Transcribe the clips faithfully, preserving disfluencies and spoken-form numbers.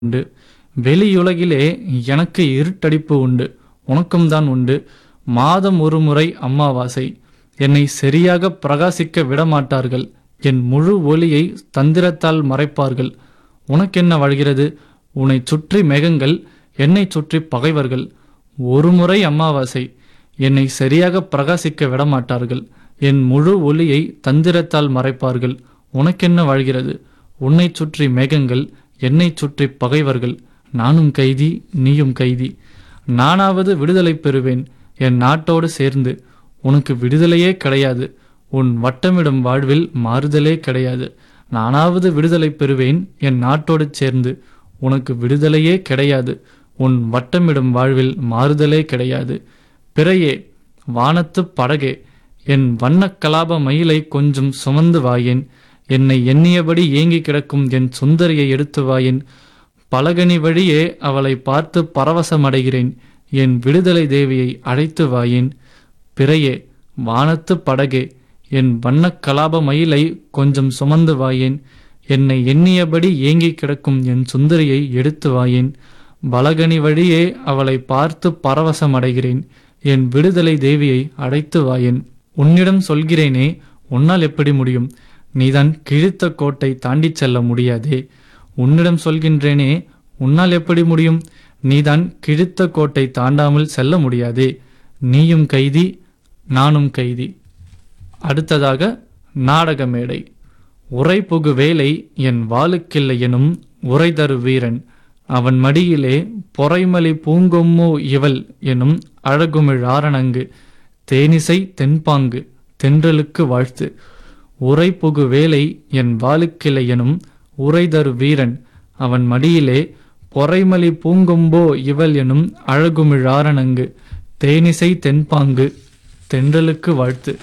உண்டு. வெளியுலகிலே எனக்கு இருட்டடிப்பு உண்டு, உனக்கும் தான் உண்டு. மாதம் ஒரு முறை அமாவாசை. என்னை சரியாக பிரகாசிக்க விடமாட்டார்கள். என் முழு ஒளியை தந்திரத்தால் மறைப்பார்கள். உனக்கென்ன வாழ்கிறது? உன்னை சுற்றி மேகங்கள், என்னை சுற்றி பகைவர்கள். ஒரு முறை அமாவாசை. என்னை சரியாக பிரகாசிக்க விடமாட்டார்கள். என் முழு ஒளியை தந்திரத்தால் மறைப்பார்கள். உனக்கென்ன வாழ்கிறது? உன்னை சுற்றி மேகங்கள், என்னை சுற்றி பகைவர்கள். நானும் கைதி, நீயும் கைதி. நானாவது விடுதலை பெறுவேன் என் நாட்டோடு சேர்ந்து. உனக்கு விடுதலையே கிடையாது. உன் வட்டமிடும் வாழ்வில் மாறுதலே கிடையாது. நானாவது விடுதலை பெறுவேன் என் நாட்டோடு சேர்ந்து. உனக்கு விடுதலையே கிடையாது. உன் வட்டமிடும் வாழ்வில் மாறுதலே கிடையாது. பிறையே, வானத்து படகே, என் வண்ணக் கலாப மயிலை கொஞ்சம் சுமந்து வாயேன். என்னை எண்ணியபடி ஏங்கி கிடக்கும் என் சுந்தரியை எடுத்து வாயேன். பலகனி வழியே அவளை பார்த்து பரவசமடைகிறேன். என் விடுதலை தேவியை அழைத்து வாயேன். பிறையே, வானத்து படகே, என் வண்ணக் கலாப மயிலை கொஞ்சம் சுமந்து வாயேன். என்னை எண்ணியபடி ஏங்கி கிடக்கும் என் சுந்தரியை எடுத்து வாயேன். பலகனி வழியே அவளை பார்த்து பரவசமடைகிறேன். என் விடுதலை தேவியை அழைத்து வாயேன். உன்னிடம் சொல்கிறேனே, உன்னால் எப்படி முடியும்? நீதான் கிழித்த கோட்டை தாண்டிச் செல்ல முடியாதே. உன்னிடம் சொல்கின்றேனே, உன்னால் எப்படி முடியும்? நீதான் கிழித்த கோட்டை தாண்டாமல் செல்ல முடியாதே. நீயும் கைதி, நானும் கைதி. அடுத்ததாக நாடக மேடை. உரைபுகு வேலை என் வாளுக்கில்லை எனும் உரைதரு வீரன். அவன் மடியிலே பொறைமலி பூங்கொம்மோ இவள் எனும் அழகுமிழ் ஆரணங்கு. தேனிசை தென்பாங்கு, தென்றலுக்கு வாழ்த்து. உரைபுகு வேலை என் வாளுக்கில்லை எனும் உரைதரு வீரன். அவன் மடியிலே பொறைமலி பூங்கொம்போ இவள் எனும் அழகுமிழ் ஆரணங்கு. தேனிசை தென்பாங்கு, தென்றலுக்கு வாழ்த்து.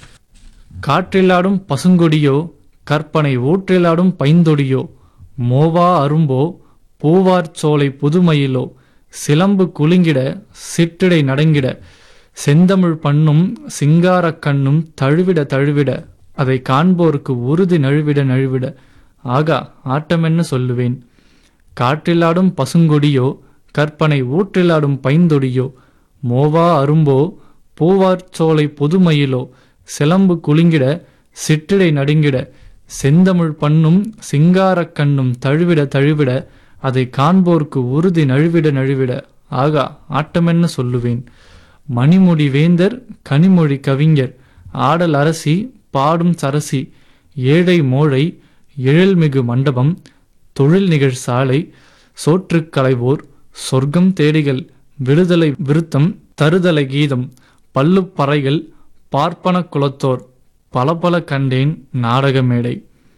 காற்றிலாடும் பசுங்கொடியோ, கற்பனை ஊற்றிலாடும் பைந்தொடியோ, மோவா அரும்போ, பூவார் சோலை புதுமயிலோ, சிலம்பு குலுங்கிட, சிற்றிடை நடங்கிட, செந்தமிழ் பண்ணும் சிங்காரக் கண்ணும் தழுவிட தழுவிட, அதை காண்போருக்கு உறுதி நழுவிட நழுவிட, ஆகா ஆட்டமென்னு சொல்லுவேன். காற்றிலாடும் பசுங்கொடியோ, கற்பனை ஊற்றிலாடும் பைந்தொடியோ, மோவா அரும்போ, பூவார் சோலை புதுமயிலோ, சிலம்பு குலுங்கிட, சிற்றிடை நடுங்கிட, செந்தமிழ் பண்ணும் சிங்காரக் கண்ணும் தழுவிட தழுவிட, அதை காண்போர்க்கு உறுதி நழுவிட நழுவிட, ஆகா ஆட்டமென்ன சொல்லுவேன். மணிமுடி வேந்தர், கனிமொழி கவிஞர், ஆடல் அரசி, பாடும் சரசி, ஏழை மோழை, எழில்மிகு மண்டபம், தொழில் நிகழ் சாலை, சோற்றுக் களைவோர், சொர்க்கம் தேடிகள், விடுதலை விருத்தம், தருதலை கீதம், பல்லுப் பறைகள், பார்ப்பன குலத்தோர், பல பல கண்டேன் நாடக மேடை.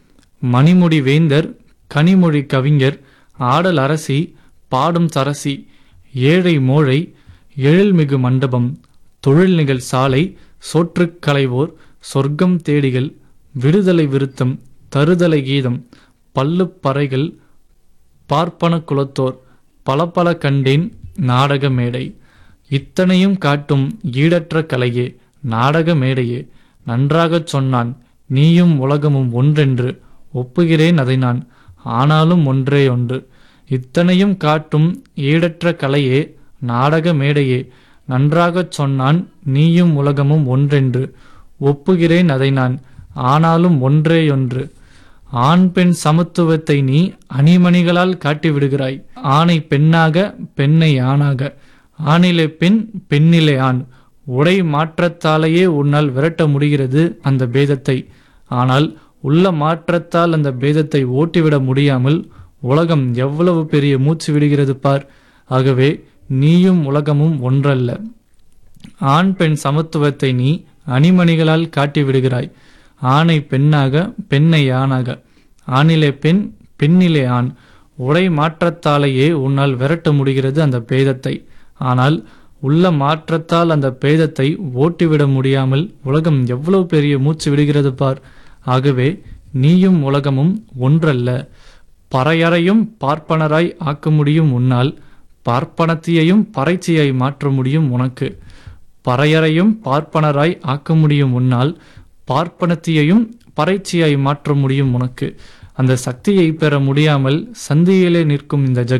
மணிமுடி வேந்தர், கனிமொழி கவிஞர், ஆடல் அரசி, பாடும் சரசி, ஏழை மோழை, எழில்மிகு மண்டபம், தொழில் நிகழ் சாலை, சோற்றுக் களைவோர், சொர்க்கம் தேடிகள், விடுதலை விருத்தம், தருதலை கீதம், பல்லுப் பறைகள், பார்ப்பன குலத்தோர், பல பல கண்டேன் நாடக மேடை. இத்தனையும் காட்டும் ஈடற்ற கலையே, நாடக மேடையே, நன்றாகச் சொன்னான் நீயும் உலகமும் ஒன்றென்று. ஒப்புகிறேன் அதை நான், ஆனாலும் ஒன்றே ஒன்று. இத்தனையும் காட்டும் ஈடற்ற கலையே, நாடக மேடையே, நன்றாகச் சொன்னான் நீயும் உலகமும் ஒன்றென்று. ஒப்புகிறேன் அதை நான், ஆனாலும் ஒன்றேயொன்று. ஆண் பெண் சமத்துவத்தை நீ அணிமணிகளால் காட்டிவிடுகிறாய். ஆணை பெண்ணாக, பெண்ணை ஆணாக, ஆணிலே பெண், பெண்ணிலே ஆண். உடை மாற்றத்தாலேயே உன்னால் விரட்ட முடிகிறது அந்த பேதத்தை. ஆனால் உள்ள மாற்றத்தால் அந்த பேதத்தை ஓட்டிவிட முடியாமல் உலகம் எவ்வளவு பெரிய மூச்சு விடுகிறது பார். ஆகவே நீயும் உலகமும் ஒன்றல்ல. ஆண் பெண் சமத்துவத்தை நீ அணிமணிகளால் காட்டிவிடுகிறாய். ஆணை பெண்ணாக, பெண்ணை ஆணாக, ஆணிலே பெண், பெண்ணிலே ஆண். உடை மாற்றத்தாலேயே உன்னால் விரட்ட முடிகிறது அந்த பேதத்தை. ஆனால் உள்ள மாற்றத்தால் அந்த பேதத்தை ஓட்டிவிட முடியாமல் உலகம் எவ்வளவு பெரிய மூச்சு விடுகிறது பார். ஆகவே நீயும் உலகமும் ஒன்றல்ல. பறையறையும் பார்ப்பனராய் ஆக்க முடியும் உன்னால். பார்ப்பனத்தையும் பறைச்சியை மாற்ற முடியும் உனக்கு. பறையறையும் பார்ப்பனராய் ஆக்க முடியும் உன்னால். பார்ப்பனத்தையும் பறைச்சியாய் மாற்ற முடியும் உனக்கு. அந்த சக்தியை பெற முடியாமல் சந்தியிலே நிற்கும் இந்த ஜக்